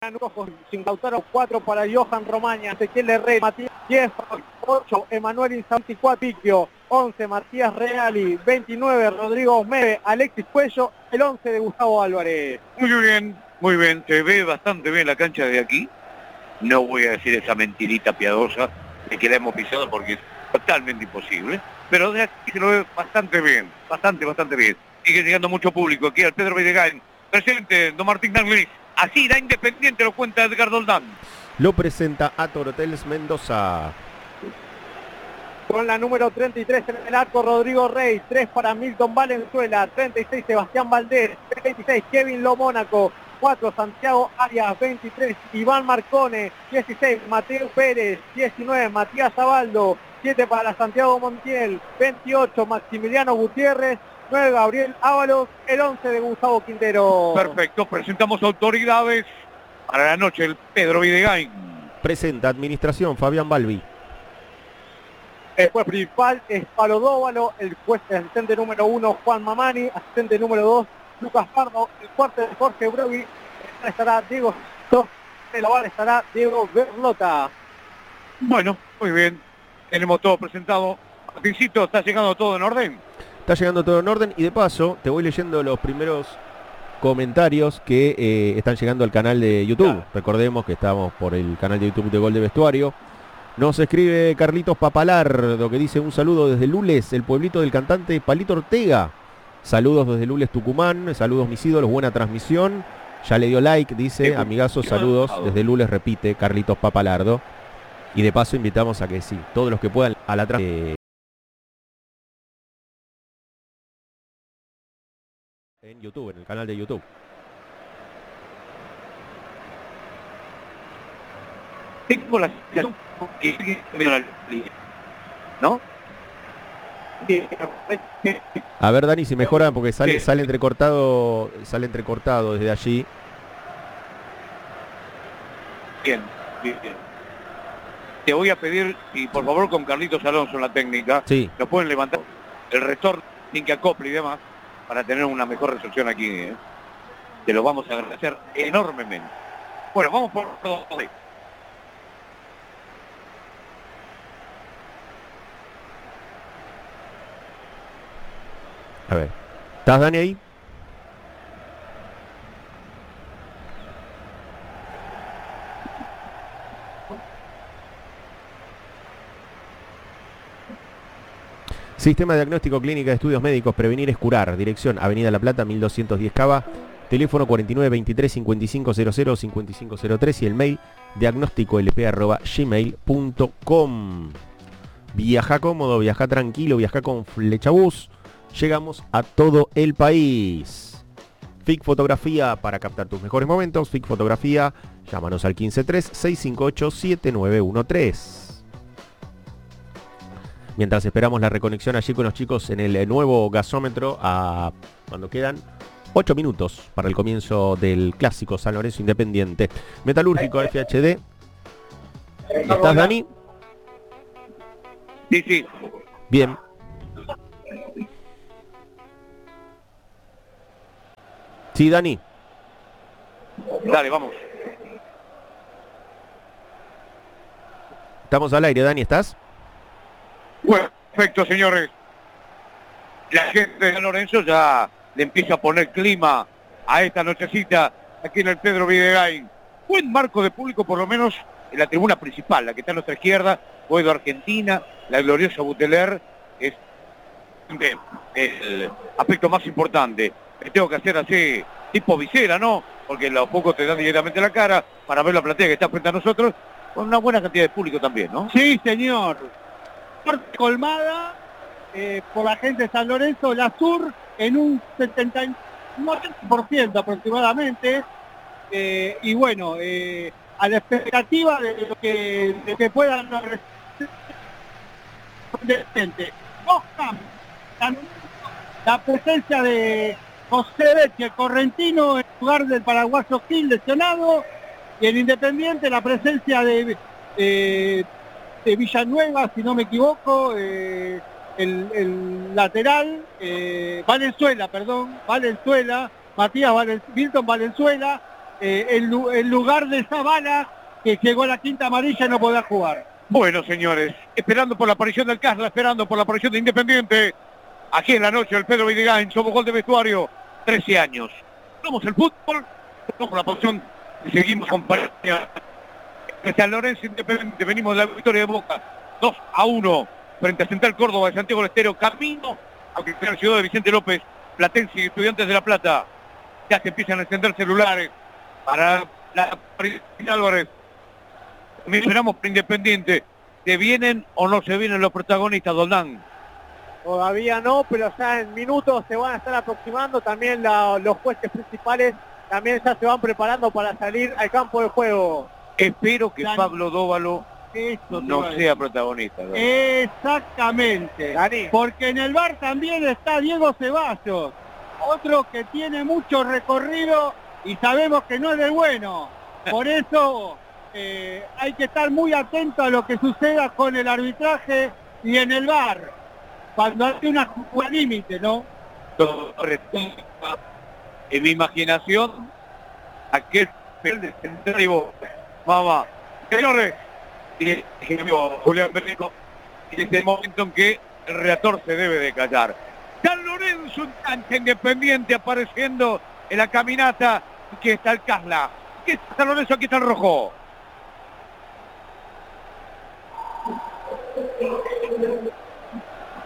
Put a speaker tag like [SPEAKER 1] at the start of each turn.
[SPEAKER 1] Sin Lautaro, 4 para Johan Romaña, Ezequiel Herrera, Matías 10, 8, Emanuel Insanti, 4, 11, Matías Reali, 29, Rodrigo Osmede, Alexis Cuello, el 11 de Gustavo Álvarez.
[SPEAKER 2] Muy bien, se ve bastante bien la cancha de aquí. No voy a decir esa mentirita piadosa de que la hemos pisado porque es totalmente imposible, pero de aquí se lo ve bastante bien, bastante bien. Sigue llegando mucho público aquí al Pedro Videgain. Presente, don Martín Danglís. Así da Independiente, lo cuenta Edgar Doldán.
[SPEAKER 3] Lo presenta a Toroteles Mendoza.
[SPEAKER 1] Con la número 33 en el arco, Rodrigo Rey, 3 para Milton Valenzuela, 36 Sebastián Valdés, 26 Kevin Lomónaco, 4 Santiago Arias, 23 Iván Marcone, 16 Mateo Pérez, 19 Matías Zabaldo, 7 para Santiago Montiel, 28 Maximiliano Gutiérrez, 9 Gabriel Ábalos, el 11 de Gustavo Quintero.
[SPEAKER 2] Perfecto, presentamos autoridades para la noche, el Pedro Videgain.
[SPEAKER 3] Presenta Administración, Fabián Balbi.
[SPEAKER 1] El juez principal es Pablo Dóvalo, el juez asistente número 1 Juan Mamani, asistente número 2 Lucas Pardo, el cuarto de Jorge Brogui, estará Diego Soto, el oval estará Diego Berlota.
[SPEAKER 2] Bueno, muy bien, tenemos todo presentado. Martincito, ¿está llegando todo en orden?
[SPEAKER 3] Está llegando todo en orden y de paso te voy leyendo los primeros comentarios que están llegando al canal de YouTube. Claro. Recordemos que estamos por el canal de YouTube de Gol de Vestuario. Nos escribe Carlitos Papalardo que dice un saludo desde Lules, el pueblito del cantante Palito Ortega. Saludos desde Lules, Tucumán. Saludos mis ídolos, buena transmisión. Ya le dio like, dice, amigazos, saludos desde Lules, repite Carlitos Papalardo. Y de paso invitamos a que sí, todos los que puedan a la en YouTube, en el canal de YouTube.
[SPEAKER 2] Tengo la ¿no?
[SPEAKER 3] A ver, Dani, si mejora porque sale entrecortado desde allí.
[SPEAKER 2] Bien. Te voy a pedir, y por favor con Carlitos Alonso en la técnica,
[SPEAKER 3] sí,
[SPEAKER 2] nos pueden levantar el retorno sin que acople y demás, para tener una mejor resolución aquí. Te lo vamos a agradecer enormemente. Bueno, vamos por todo.
[SPEAKER 3] A ver, ¿estás, Dani, ahí? Sistema Diagnóstico Clínica de Estudios Médicos, Prevenir es Curar. Dirección, Avenida La Plata, 1210 Cava. Teléfono 4923-5500-5503 y el mail diagnósticolp@gmail.com. Viaja cómodo, viaja tranquilo, viaja con Flechabús. Llegamos a todo el país. FIC Fotografía para captar tus mejores momentos. FIC Fotografía, llámanos al 153-658-7913. Mientras esperamos la reconexión allí con los chicos en el nuevo gasómetro, cuando quedan 8 minutos para el comienzo del clásico San Lorenzo Independiente. Metalúrgico FHD. ¿Estás, Dani?
[SPEAKER 2] Sí.
[SPEAKER 3] Bien. Sí, Dani.
[SPEAKER 2] Dale, vamos.
[SPEAKER 3] Estamos al aire, Dani, ¿estás?
[SPEAKER 2] Bueno, perfecto, señores. La gente de San Lorenzo ya le empieza a poner clima a esta nochecita aquí en el Pedro Videgain. Buen marco de público, por lo menos en la tribuna principal, la que está a nuestra izquierda, Boedo Argentina, la gloriosa Buteler, es el aspecto más importante. Me tengo que hacer así, tipo visera, ¿no? Porque los pocos te dan directamente la cara para ver la platea que está frente a nosotros, con una buena cantidad de público también, ¿no?
[SPEAKER 1] Sí, señor. Colmada por la gente de San Lorenzo, la Sur, en un 70% aproximadamente. Y bueno, a la expectativa de que puedan la presencia de José Becchi, el correntino, en lugar del paraguayo Gil lesionado, y el Independiente la presencia de Villanueva, si no me equivoco, el lateral, Valenzuela, Milton Valenzuela,
[SPEAKER 4] en lugar de Zavala, que llegó a la quinta amarilla y no podía jugar.
[SPEAKER 2] Bueno, señores, esperando por la aparición del Casla, esperando por la aparición de Independiente. Aquí en la noche el Pedro Vidigain, somos Gol de Vestuario, 13 años. Somos el fútbol, somos la pasión y seguimos con Paraña. San Lorenzo Independiente, venimos de la victoria de Boca, 2-1, frente a Central Córdoba de Santiago del Estero, camino, aunque sea la ciudad de Vicente López, Platense y Estudiantes de La Plata. Ya se empiezan a encender celulares para la Álvarez. Esperamos por Independiente. ¿Se vienen o no se vienen los protagonistas, Doldán?
[SPEAKER 1] Todavía no, pero ya en minutos se van a estar aproximando. También los jueces principales también ya se van preparando para salir al campo de juego.
[SPEAKER 2] Espero que
[SPEAKER 4] Dani,
[SPEAKER 2] Pablo Dóvalo no sea protagonista. ¿No?
[SPEAKER 4] Exactamente.
[SPEAKER 1] Dani.
[SPEAKER 4] Porque en el bar también está Diego Ceballos, otro que tiene mucho recorrido y sabemos que no es del bueno. Por eso hay que estar muy atento a lo que suceda con el arbitraje y en el bar, cuando hay una jugada límite, ¿no?
[SPEAKER 2] En mi imaginación, aquel de Central y Boca. Mamá, señores, y Julián Berrico, y es el momento en que el reactor se debe de callar. San Lorenzo, un cancha Independiente apareciendo en la caminata. Aquí está el Casla. Aquí está San Lorenzo, aquí está el Rojo.